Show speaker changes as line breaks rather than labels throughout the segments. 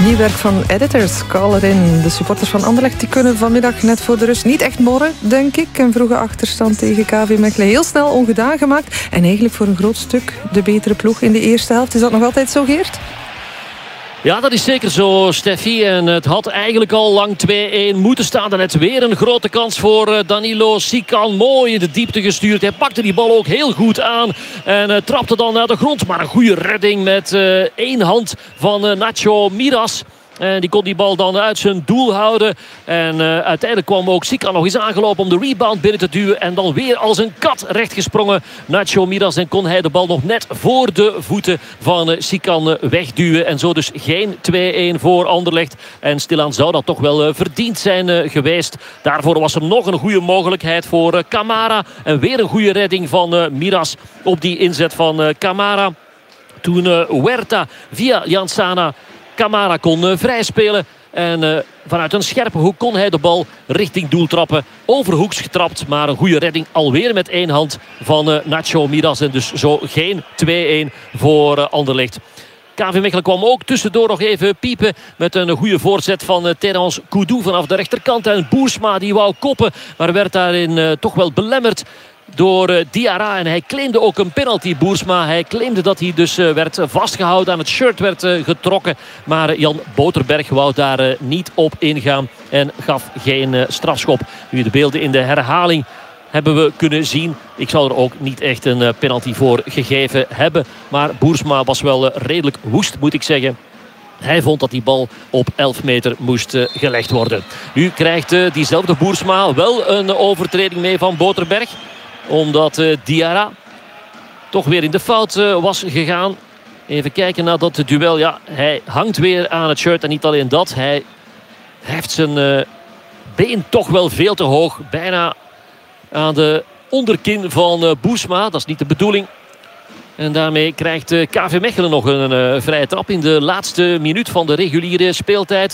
Nieuw werk van editors, call erin. De supporters van Anderlecht die kunnen vanmiddag net voor de rust niet echt morren, denk ik. Een vroege achterstand tegen KV Mechelen heel snel ongedaan gemaakt. En eigenlijk voor een groot stuk de betere ploeg in de eerste helft. Is dat nog altijd zo, Geert?
Ja, dat is zeker zo, Steffi. En het had eigenlijk al lang 2-1 moeten staan. Daarnet weer een grote kans voor Danilo Sican. Mooi in de diepte gestuurd. Hij pakte die bal ook heel goed aan. En trapte dan naar de grond. Maar een goede redding met één hand van Nacho Miras. En die kon die bal dan uit zijn doel houden. En uiteindelijk kwam ook Sican nog eens aangelopen om de rebound binnen te duwen. En dan weer als een kat rechtgesprongen Nacho Miras. En kon hij de bal nog net voor de voeten van Sican wegduwen. En zo dus geen 2-1 voor Anderlecht. En stilaan zou dat toch wel verdiend zijn geweest. Daarvoor was er nog een goede mogelijkheid voor Camara. En weer een goede redding van Miras op die inzet van Camara. Toen Huerta via Jansana Camara kon vrijspelen. En vanuit een scherpe hoek kon hij de bal richting doel trappen. Overhoeks getrapt, maar een goede redding alweer met één hand van Nacho Miras. En dus zo geen 2-1 voor Anderlecht. KV Mechelen kwam ook tussendoor nog even piepen met een goede voorzet van Terence Koudou vanaf de rechterkant. En Boersma die wou koppen, maar werd daarin toch wel belemmerd door Diarra. En hij claimde ook een penalty, Boersma. Hij claimde dat hij dus werd vastgehouden, aan het shirt werd getrokken. Maar Jan Boterberg wou daar niet op ingaan en gaf geen strafschop. Nu de beelden in de herhaling hebben we kunnen zien. Ik zou er ook niet echt een penalty voor gegeven hebben. Maar Boersma was wel redelijk woest, moet ik zeggen. Hij vond dat die bal op 11 meter moest gelegd worden. Nu krijgt diezelfde Boersma wel een overtreding mee van Boterberg. Omdat Diarra toch weer in de fout was gegaan. Even kijken naar dat duel. Ja, hij hangt weer aan het shirt. En niet alleen dat. Hij heft zijn been toch wel veel te hoog. Bijna aan de onderkin van Boersma. Dat is niet de bedoeling. En daarmee krijgt KV Mechelen nog een vrije trap in de laatste minuut van de reguliere speeltijd.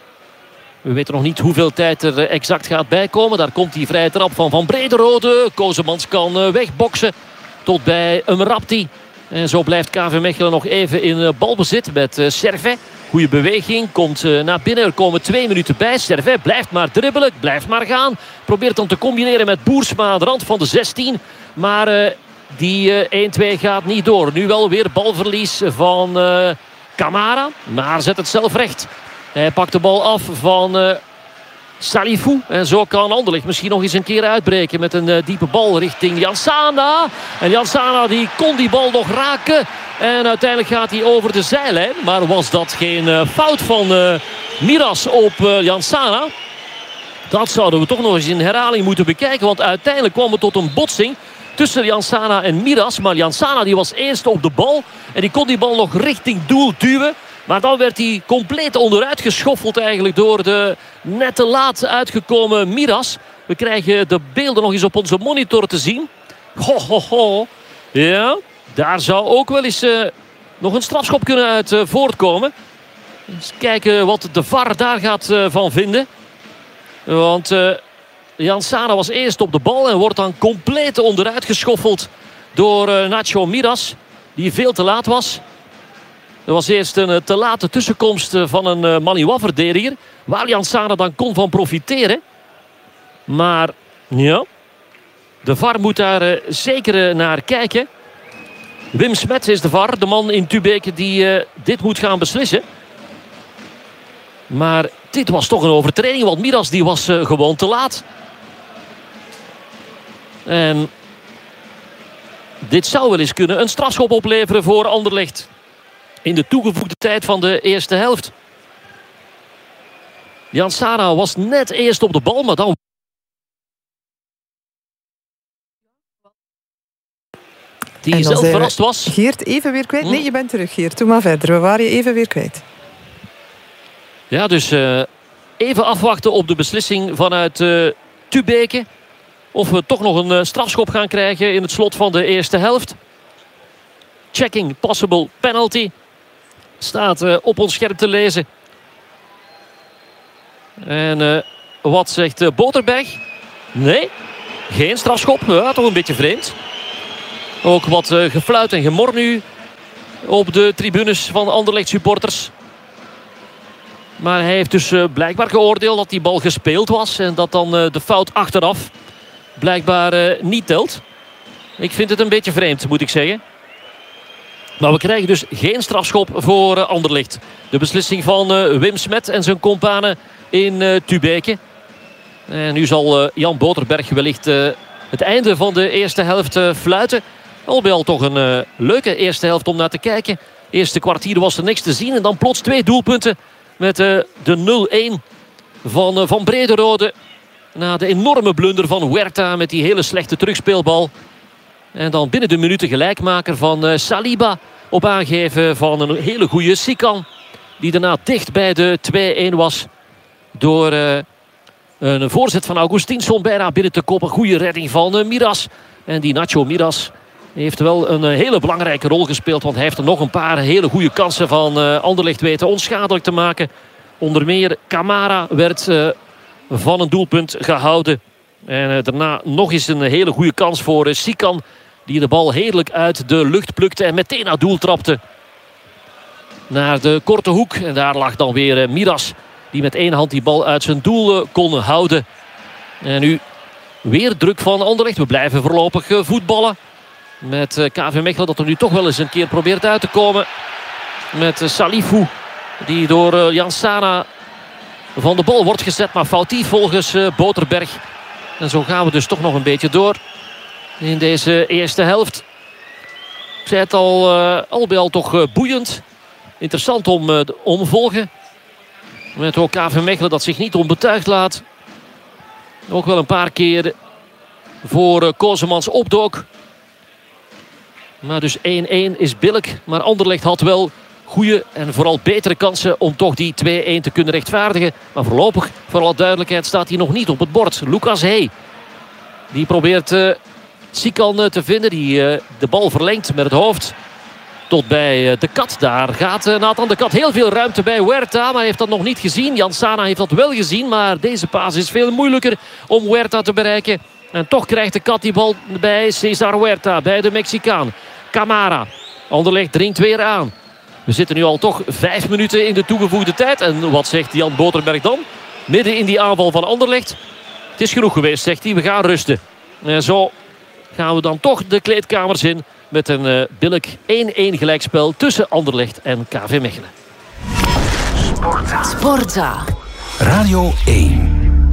We weten nog niet hoeveel tijd er exact gaat bijkomen. Daar komt die vrije trap van Brederode. Kozemans kan wegboksen tot bij Umrapti. En zo blijft KV Mechelen nog even in balbezit met Servet. Goede beweging, komt naar binnen. Er komen 2 minuten bij. Servet blijft maar dribbelen, blijft maar gaan. Probeert dan te combineren met Boersma aan de rand van de 16. Maar die 1-2 gaat niet door. Nu wel weer balverlies van Camara. Maar zet het zelf recht. Hij pakt de bal af van Salifou. En zo kan Anderlecht misschien nog eens een keer uitbreken met een diepe bal richting Jansana. En Jansana die kon die bal nog raken. En uiteindelijk gaat hij over de zijlijn. Maar was dat geen fout van Miras op Jansana? Dat zouden we toch nog eens in herhaling moeten bekijken. Want uiteindelijk kwam het tot een botsing tussen Jansana en Miras. Maar Jansana die was eerst op de bal. En die kon die bal nog richting doel duwen. Maar dan werd hij compleet onderuit geschoffeld eigenlijk door de net te laat uitgekomen Miras. We krijgen de beelden nog eens op onze monitor te zien. Ja, daar zou ook wel eens nog een strafschop kunnen uit voortkomen. Eens kijken wat de VAR daar gaat van vinden. Want Jansana was eerst op de bal en wordt dan compleet onderuit geschoffeld door Nacho Miras. Die veel te laat was. Er was eerst een te late tussenkomst van een Maniwa-verdediger. Waar Jansana dan kon van profiteren. Maar ja, de VAR moet daar zeker naar kijken. Wim Smets is de VAR, de man in Tubeke die dit moet gaan beslissen. Maar dit was toch een overtreding, want Miras die was gewoon te laat. En dit zou wel eens kunnen een strafschop opleveren voor Anderlecht. In de toegevoegde tijd van de eerste helft. Jansana was net eerst op de bal, maar dan die zelf verrast was.
Geert, even weer kwijt? Nee, je bent terug, Geert. Doe maar verder. We waren je even weer kwijt.
Ja, dus even afwachten op de beslissing vanuit Tubeke. Of we toch nog een strafschop gaan krijgen in het slot van de eerste helft. Checking possible penalty. Staat op ons scherm te lezen. En wat zegt Boterberg? Nee, geen strafschop. Ja, toch een beetje vreemd. Ook wat gefluit en gemor nu op de tribunes van Anderlecht supporters. Maar hij heeft dus blijkbaar geoordeeld dat die bal gespeeld was. En dat dan de fout achteraf blijkbaar niet telt. Ik vind het een beetje vreemd, moet ik zeggen. Maar we krijgen dus geen strafschop voor Anderlecht. De beslissing van Wim Smet en zijn companen in Tubeke. En nu zal Jan Boterberg wellicht het einde van de eerste helft fluiten. Al bij al toch een leuke eerste helft om naar te kijken. Eerste kwartier was er niks te zien. En dan plots 2 doelpunten met de 0-1 van Brederode. Na de enorme blunder van Huerta met die hele slechte terugspeelbal. En dan binnen de minuten gelijkmaker van Saliba. Op aangeven van een hele goede Sikan. Die daarna dicht bij de 2-1 was. Door een voorzet van Augustinsson bijna binnen te koppen. Goede redding van Miras. En die Nacho Miras heeft wel een hele belangrijke rol gespeeld. Want hij heeft er nog een paar hele goede kansen van Anderlecht weten onschadelijk te maken. Onder meer Camara werd van een doelpunt gehouden. En daarna nog eens een hele goede kans voor Sikan. Die de bal heerlijk uit de lucht plukte en meteen naar doel trapte. Naar de korte hoek. En daar lag dan weer Miras. Die met één hand die bal uit zijn doel kon houden. En nu weer druk van Anderlecht. We blijven voorlopig voetballen. Met KV Mechelen dat er nu toch wel eens een keer probeert uit te komen. Met Salifou. Die door Jansana van de bal wordt gezet. Maar foutief volgens Boterberg. En zo gaan we dus toch nog een beetje door. In deze eerste helft. Ik zei het al bij al toch boeiend. Interessant om te omvolgen. Met ook KV Mechelen dat zich niet onbetuigd laat. Ook wel een paar keer voor Kozemans opdook. Maar dus 1-1 is billig. Maar Anderlecht had wel goede en vooral betere kansen om toch die 2-1 te kunnen rechtvaardigen. Maar voorlopig, voor alle duidelijkheid, staat hij nog niet op het bord. Lucas Hey. Die probeert Sikan te vinden. Die de bal verlengt met het hoofd. Tot bij de Kat. Daar gaat Nathan de Kat heel veel ruimte bij Huerta. Maar hij heeft dat nog niet gezien. Jansana heeft dat wel gezien. Maar deze paas is veel moeilijker om Huerta te bereiken. En toch krijgt de Kat die bal bij Cesar Huerta. Bij de Mexicaan. Camara. Anderlecht dringt weer aan. We zitten nu al toch 5 minuten in de toegevoegde tijd. En wat zegt Jan Boterberg dan? Midden in die aanval van Anderlecht. Het is genoeg geweest, zegt hij. We gaan rusten. En zo gaan we dan toch de kleedkamers in. Met een billig 1-1 gelijkspel tussen Anderlecht en KV Mechelen.
Sportza. Radio 1.